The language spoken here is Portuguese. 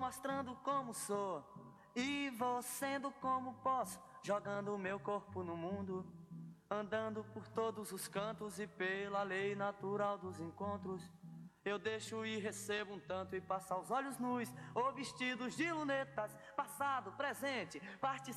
mostrando como sou e vou sendo como posso, jogando meu corpo no mundo, andando por todos os cantos e pela lei natural dos encontros. Eu deixo e recebo um tanto e passo aos olhos nus ou vestidos de lunetas, passado, presente, participo